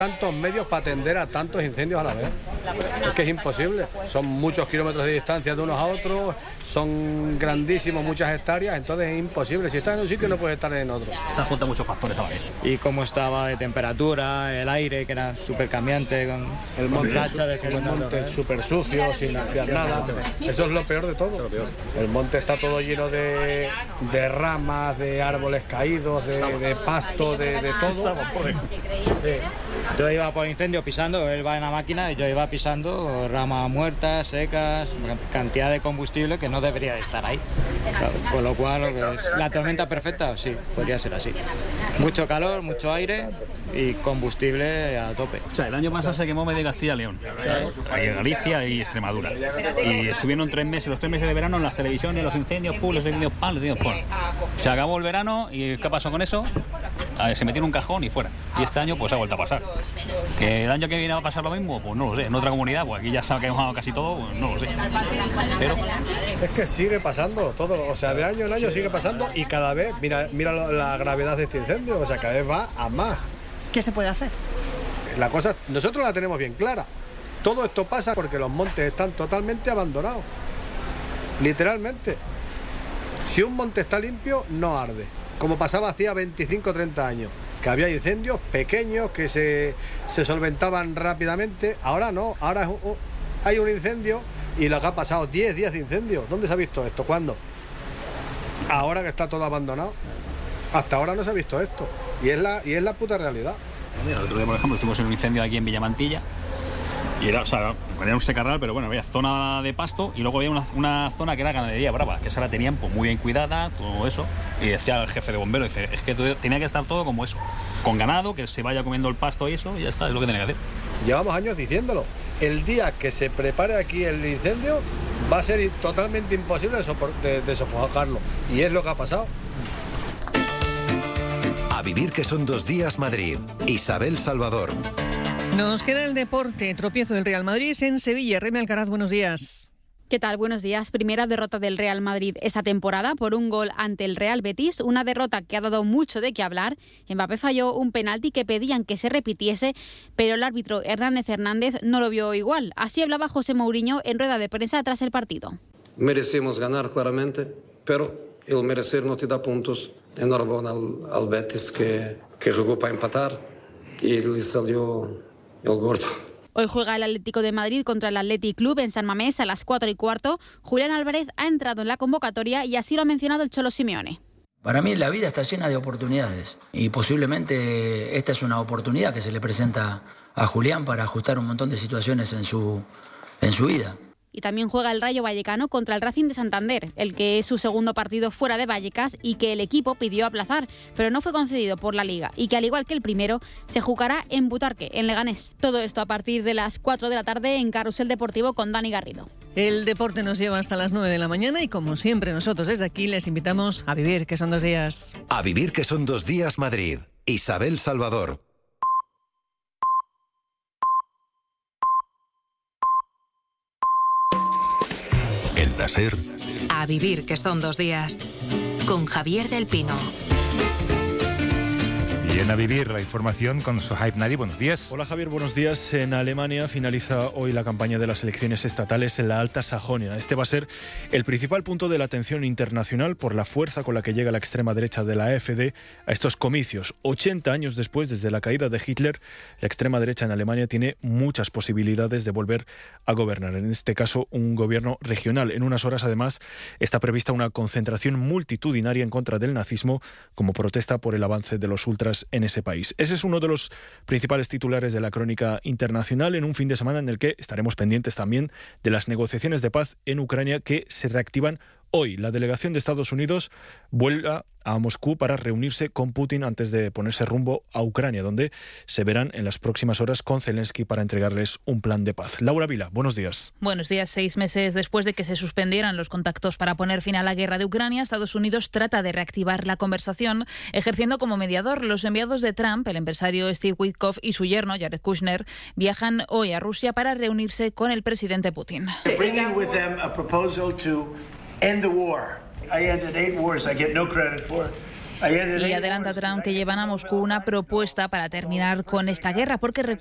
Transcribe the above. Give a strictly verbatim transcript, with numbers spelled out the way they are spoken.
tantos medios para atender a tantos incendios a la vez. Es que es imposible. Son muchos kilómetros de distancia de unos a otros, son grandísimos, muchas hectáreas, entonces es imposible. Si estás en un sitio no puedes estar en otro. Están juntos muchos factores a la vez. Y cómo estaba de temperatura, el aire, que era súper cambiante, con el monte, racha de el monte súper sucio, sin limpiar nada. Eso es lo peor de todo. El monte está todo lleno de, de ramas, de árboles caídos, de, de pasto, de, de todo. Sí. Yo iba por incendio pisando, él va en la máquina y yo iba pisando ramas muertas, secas, cantidad de combustible que no debería de estar ahí. Claro, con lo cual, lo que es la tormenta perfecta, sí, podría ser así. Mucho calor, mucho aire y combustible a tope. O sea, el año pasado se quemó medio Castilla y León, ¿eh? Galicia y Extremadura. Y estuvieron tres meses, los tres meses de verano en las televisiones, los incendios, pum, los incendios, pan, los incendios, pum. Se acabó el verano y ¿qué pasó con eso? A ver, se metió en un cajón y fuera. Y este año pues ha vuelto a pasar. ¿Que el año que viene va a pasar lo mismo? Pues no lo sé. En otra comunidad, pues aquí ya se ha quemado casi todo, pues no lo sé. Pero es que sigue pasando todo, o sea, de año en año sigue pasando y cada vez, mira, mira la gravedad de este incendio, o sea, cada vez va a más. ¿Qué se puede hacer? La cosa, nosotros la tenemos bien clara. Todo esto pasa porque los montes están totalmente abandonados. Literalmente. Si un monte está limpio, no arde. Como pasaba hacía veinticinco o treinta años, que había incendios pequeños que se, se solventaban rápidamente. Ahora no, ahora es un, un, hay un incendio y lo que ha pasado, diez días de incendio. ¿Dónde se ha visto esto? ¿Cuándo? Ahora que está todo abandonado. Hasta ahora no se ha visto esto. Y es la, y es la puta realidad. Mira, el otro día, por ejemplo, estuvimos en un incendio aquí en Villamantilla. Y era, o sea, era un secarral, pero bueno, había zona de pasto y luego había una, una zona que era ganadería brava, que esa la tenían pues muy bien cuidada, todo eso. Y decía el jefe de bomberos, dice, es que todo, tenía que estar todo como eso, con ganado, que se vaya comiendo el pasto y eso, y ya está, es lo que tenía que hacer. Llevamos años diciéndolo. El día que se prepare aquí el incendio va a ser totalmente imposible de, sopor- de, de sofocarlo. Y es lo que ha pasado. A vivir que son dos días Madrid. Isabel Salvador. Nos queda el deporte. Tropiezo del Real Madrid en Sevilla. Remy Alcaraz, buenos días. ¿Qué tal? Buenos días. Primera derrota del Real Madrid esta temporada por un gol ante el Real Betis. Una derrota que ha dado mucho de qué hablar. Mbappé falló un penalti que pedían que se repitiese, pero el árbitro Hernández Hernández no lo vio igual. Así hablaba José Mourinho en rueda de prensa tras el partido. Merecemos ganar claramente, pero el merecer no te da puntos. Enhorabuena al, al Betis que, que jugó para empatar y le salió el gordo. Hoy juega el Atlético de Madrid contra el Athletic Club en San Mamés a las cuatro y cuarto. Julián Álvarez ha entrado en la convocatoria y así lo ha mencionado el Cholo Simeone. Para mí la vida está llena de oportunidades y posiblemente esta es una oportunidad que se le presenta a Julián para ajustar un montón de situaciones en su, en su vida. Y también juega el Rayo Vallecano contra el Racing de Santander, el que es su segundo partido fuera de Vallecas y que el equipo pidió aplazar, pero no fue concedido por la Liga y que al igual que el primero, se jugará en Butarque, en Leganés. Todo esto a partir de las cuatro de la tarde en Carrusel Deportivo con Dani Garrido. El deporte nos lleva hasta las nueve de la mañana y como siempre nosotros desde aquí les invitamos a vivir que son dos días. A vivir que son dos días Madrid. Isabel Salvador. El láser. A vivir que son dos días. Con Javier del Pino. Y en A Vivir, la información con Sohaib Nadi. Buenos días. Hola Javier, buenos días. En Alemania finaliza hoy la campaña de las elecciones estatales en la Alta Sajonia. Este va a ser el principal punto de la atención internacional por la fuerza con la que llega la extrema derecha de la AfD a estos comicios. ochenta años después, desde la caída de Hitler, la extrema derecha en Alemania tiene muchas posibilidades de volver a gobernar. En este caso, un gobierno regional. En unas horas, además, está prevista una concentración multitudinaria en contra del nazismo como protesta por el avance de los ultras en ese país. Ese es uno de los principales titulares de la crónica internacional en un fin de semana en el que estaremos pendientes también de las negociaciones de paz en Ucrania que se reactivan hoy. La delegación de Estados Unidos vuelve a Moscú para reunirse con Putin antes de ponerse rumbo a Ucrania, donde se verán en las próximas horas con Zelensky para entregarles un plan de paz. Laura Vila, buenos días. Buenos días. Seis meses después de que se suspendieran los contactos para poner fin a la guerra de Ucrania, Estados Unidos trata de reactivar la conversación, ejerciendo como mediador. Los enviados de Trump, el empresario Steve Witkoff y su yerno Jared Kushner, viajan hoy a Rusia para reunirse con el presidente Putin. End the war. I ended eight wars I get no credit for. Y adelanta Trump que llevan a Moscú una propuesta para terminar con esta guerra, porque